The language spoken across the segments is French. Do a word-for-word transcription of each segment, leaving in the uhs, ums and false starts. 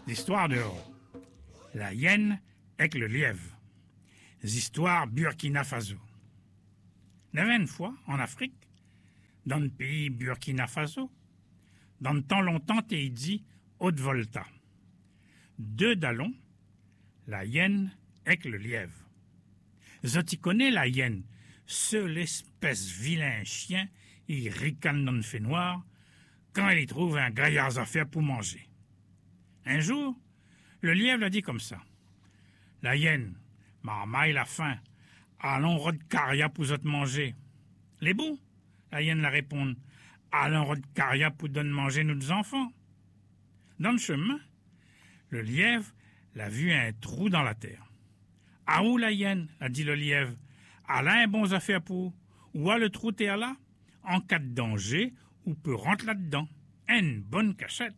L'histoire de la hyène avec le lièvre. L'histoire Burkina Faso. Il y avait une fois, en Afrique, dans le pays Burkina Faso, dans le temps longtemps, t'es dit Haute-Volta. Deux dallons, la hyène avec le lièvre. Zoti connaît la hyène, seule espèce vilain chien, il ricane dans le fait noir, quand il y trouve un gaillard à faire pour manger. Un jour, le lièvre l'a dit comme ça. La hyène, marmaille la faim, allons rod caria pour te manger. Les bons, la hyène la répond, allons rod caria pour donner manger nos enfants. Dans le chemin, le lièvre l'a vu un trou dans la terre. Ah où la hyène, a dit le lièvre, a là un bon affaire pour, où a le trou t'es là, en cas de danger, ou peut rentrer là-dedans, une bonne cachette.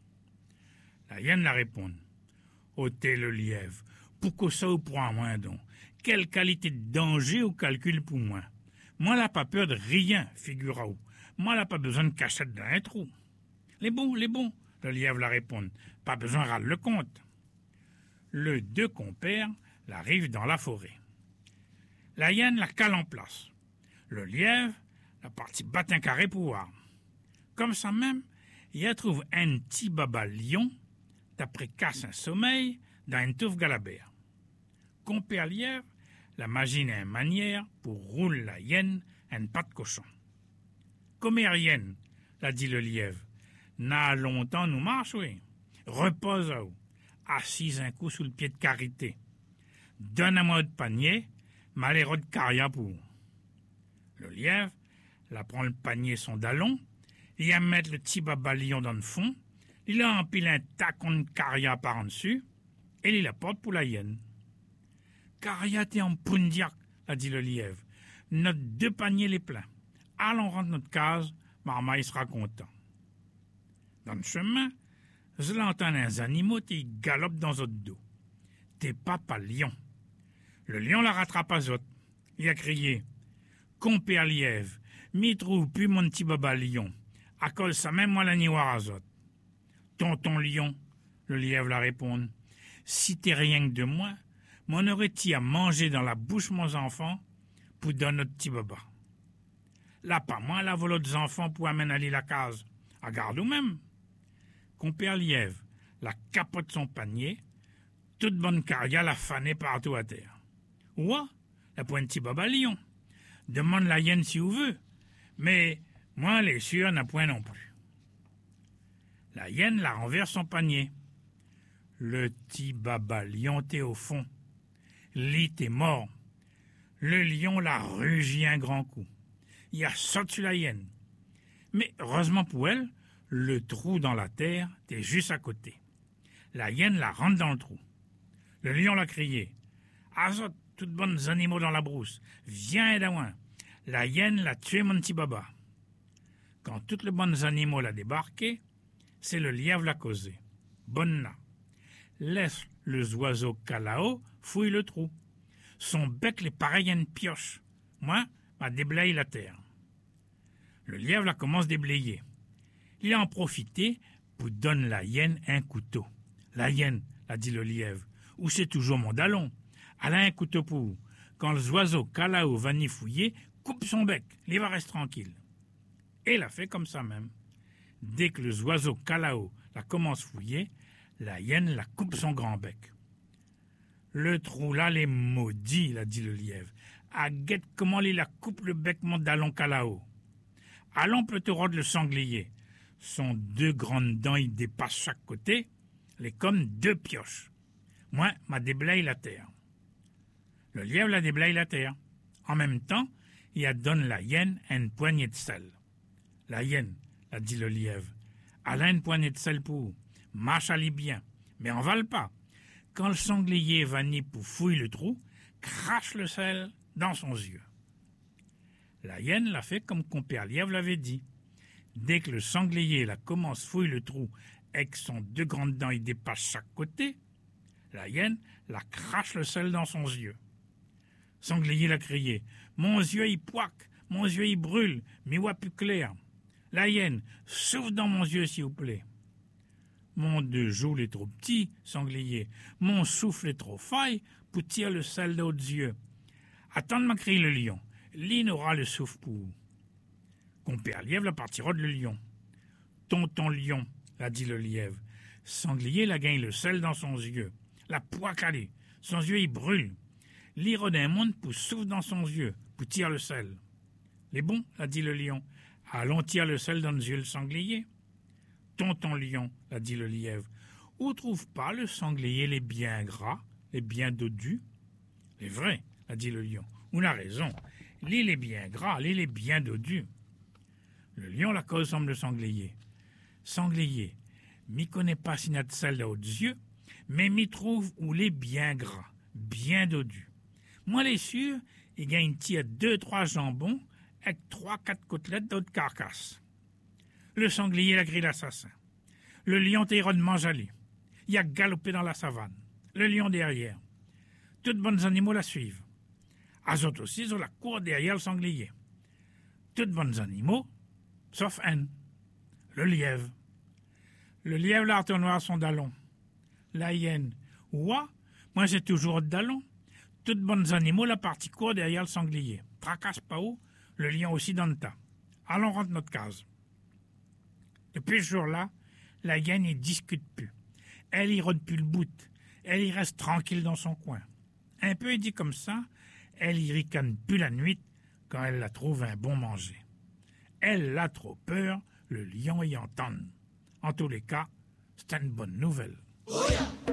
La hyène la répond, ôtez le lièvre, pour que ça ou prend moins donc, quelle qualité de danger ou calcul pour moi. Moi n'a pas peur de rien, figura-ou, moi n'a pas besoin de cachette dans un trou. Les bons, les bons, le lièvre la répond, pas besoin de râler le compte. Le deux compères l'arrive dans la forêt. La hyène la cale en place. Le lièvre la partie bat un carré pour voir. Comme ça même, il y a trouve un petit baba lion, d'après casse un sommeil, dans une touffe galabère. Compère lièvre, la machine a une manière pour rouler la hyène un pas de cochon. Comme hyène, l'a dit le lièvre, n'a longtemps nous marche, oui. Repose à où, assise un coup sous le pied de carité. Donne à moi de panier, malheureux de caria pour. Le lièvre, la prend le panier son dallon, il y a mettre le petit babalion dans le fond, il a empile un tacon de caria par en dessus, et il la porte pour la hyène. Caria t'es en poundiac, a dit le lièvre. Notre deux paniers les pleins. Allons rentrer notre case, Marmaille sera content. Dans le chemin, je l'entends un animal qui galope dans notre dos. T'es papa lion. Le lion la rattrape à zot. Il a crié, compère lièvre, m'y trouve plus mon petit baba lion. À cause ça même moi la niwar à zot. Tonton lion, le lièvre la répond, si t'es rien que de moi, m'en aurais-tu à manger dans la bouche mon enfant pour donner notre petit baba. Là pas moi la volo des enfants pour amener aller la case. À garde ou même. Compère lièvre la capote son panier, toute bonne caria la fanée partout à terre. Ouah, la pointe petit baba lion. Demande la hyène si vous veut, mais moi les sûr n'a point non plus. La hyène la renverse son panier. Le petit baba lion t'est au fond. Lit est mort. Le lion la rugit un grand coup. Il a sauté sur la hyène. Mais heureusement pour elle, le trou dans la terre était juste à côté. La hyène la rentre dans le trou. Le lion l'a crié. Azot, toutes bonnes animaux dans la brousse. Viens et d'aouin. La hyène l'a tué mon petit baba. Quand toutes les bonnes animaux l'a débarqué, c'est le lièvre l'a causé. Bonne na. Laisse le oiseau calao fouille le trou. Son bec les pareil à une pioche. Moi, m'a déblaye la terre. Le lièvre la commence déblayer. Il a en profité pour donner la hyène un couteau. La hyène, l'a dit le lièvre, où c'est toujours mon dallon. Elle a un couteau pour. Quand les oiseaux calao va n'y fouiller, coupe son bec, il va rester tranquille. Et elle a fait comme ça même. Dès que les oiseaux calao la commence fouiller, la hyène la coupe son grand bec. Le trou là les maudit, l'a dit le lièvre. À guette comment il la coupe le bec mon dallon calao. Allons peut te rendre le sanglier. Son deux grandes dents y dépassent chaque côté, les comme deux pioches. Moi, m'a déblaye la terre. Le lièvre la déblaye la terre. En même temps, il a donné la hyène une poignée de sel. La hyène, a dit le lièvre, elle a une poignée de sel pour marche allez bien, mais en vale pas. Quand le sanglier va ni pour fouiller le trou, crache le sel dans son yeux. La hyène l'a fait comme compère lièvre l'avait dit. Dès que le sanglier la commence fouille le trou et que son deux grandes dents y dépassent chaque côté, la hyène la crache le sel dans son yeux. Sanglier l'a crié, mon yeux y poique, mon yeux y brûle, mais voit plus clair. La hyène, souffle dans mon yeux s'il vous plaît. Mon deux joues est trop petit, sanglier. Mon souffle est trop faille pour tirer le sel d'autres yeux. Attends m'a crié le lion. L'île aura le souffle pour. Compère lièvre la partira de le lion. Tonton lion, l'a dit le lièvre. Sanglier la gagne le sel dans son yeux. La poix calée. Son yeux il brûle. L'ire d'un monde pour souffle dans son yeux, pour tirer le sel. Les bons, l'a dit le lion. Allons tirer le sel dans les yeux le sanglier. Tonton lion, l'a dit le lièvre. Où trouve pas le sanglier les bien gras, les bien dodus? C'est vrai, l'a dit le lion. On a raison. L'île est bien gras, l'île est bien dodue. Le lion la cause semble le sanglier. Sanglier, m'y connais pas si n'a de sel dans aux yeux, mais m'y trouve où les bien gras, bien dodus. Moi les sûr, il gagne tire deux, trois jambons avec trois, quatre côtelettes d'autres carcasses. Le sanglier la grille l'assassin. Le lion t'est rondement jalé. Il a galopé dans la savane. Le lion derrière. Toutes bonnes animaux la suivent. Azot aussi sur la cour derrière le sanglier. Toutes bonnes animaux, sauf un, le lièvre. Le lièvre la retourne à son dallon. La hyène, ouah, moi j'ai toujours de dallon. Toutes bonnes animaux la partie court derrière le sanglier. Tracasse pas où, le lion aussi dans le tas. Allons rentre notre case. Depuis ce jour-là, la hyène ne discute plus. Elle y rôde plus le bout. Elle y reste tranquille dans son coin. Un peu dit comme ça, elle y ricane plus la nuit quand elle la trouve un bon manger. Elle a trop peur, le lion y entend. En tous les cas, c'est une bonne nouvelle.